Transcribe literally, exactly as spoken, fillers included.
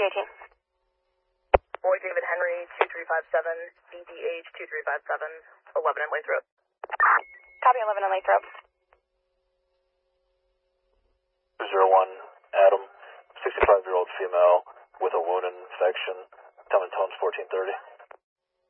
eighteen. Boy David Henry, two three five seven, B D H two three five seven, eleven in Lathrop. Copy eleven in Lathrop. zero one, Adam, sixty-five-year-old female with a wound infection, Tell me tones fourteen thirty.